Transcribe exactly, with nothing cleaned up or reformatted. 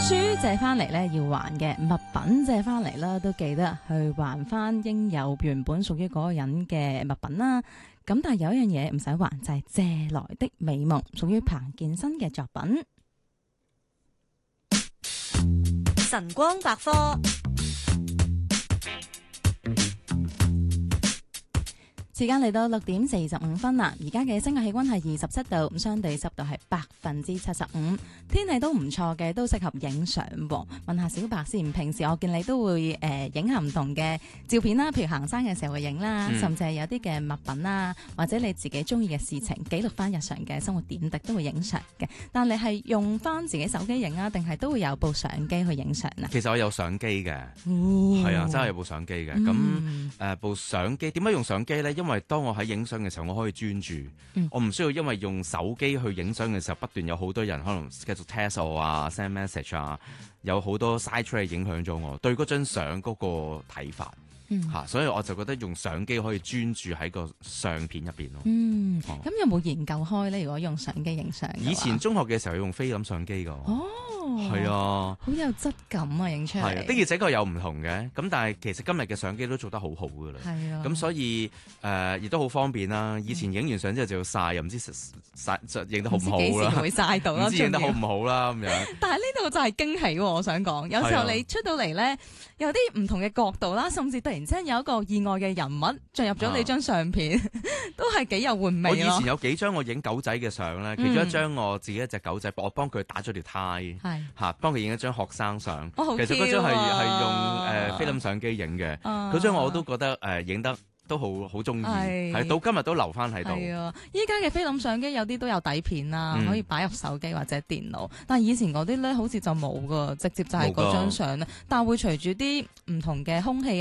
書借翻嚟咧要還嘅，物品借翻嚟啦都記得去還翻應有原本屬於嗰個人嘅物品啦。咁但係有一樣嘢唔使還，就係、是、借來的美夢，屬於彭健新嘅作品。 晨光百科。 時間嚟到六點四十五分啦，而家嘅室外氣溫係二十七度，咁相對濕度係百分之七十五，天氣都唔錯嘅，都適合影相喎。問下小白先，平時我見你都會誒影下唔同嘅照片啦，譬如行山嘅時候會影啦，嗯、甚至係有啲嘅物品啦，或者你自己中意嘅事情，記錄翻日常嘅生活點滴都會影相嘅。但你係用翻自己手機影啊，定係都會有部相機去影相啊？ 其實我有相機嘅，係、 哦、 啊，真係有部相機嘅。咁誒、嗯呃、部相機點解用相機咧？因為當我喺影相嘅時候，我可以專注，嗯、我唔需要因為用手機去影相嘅時候，不斷有好多人可能繼續 test 我啊 ，send message 啊，有好多 side track 影響咗我對嗰張相嗰個睇法。嗯吓，所以我就覺得用相機可以專注喺個相片入邊咯。嗯，咁、 嗯、有冇研究開咧？如果用相機影相， 以前中學嘅時候用菲林相機噶。哦，係啊， 好有質感啊，影出嚟。 係啊，的而且確有唔同嘅。咁但係其實今日嘅相機都做得好好噶啦。係啊。咁所以誒，亦、呃、都好方便啦。以前影完相之後就要曬，又唔知曬影得好唔好啦。幾時會曬到啦？唔知影得好唔好啦咁樣。但係呢度就係驚喜喎！我想講，有時候你出到嚟咧，有啲唔同嘅角度啦，甚至突然。然之間有一個意外嘅人物進入咗你張相片，啊、都係幾有玩味。我以前有幾張我影狗仔嘅相咧，嗯、其中一張我自己一隻狗仔，我幫佢打咗條呔，係嚇幫佢影一張學生相。哦、其實嗰張係係用誒、呃、菲林相機影嘅，嗰、啊、張我都覺得誒影、呃、得。都好好中意，係到今日都留翻喺度。係啊，依家嘅菲林相機有啲都有底片啦，嗯、可以擺入手機或者電腦。但係以前嗰啲咧，好似就冇噶，直接就係嗰張相啦。但係會隨住啲唔同嘅空氣。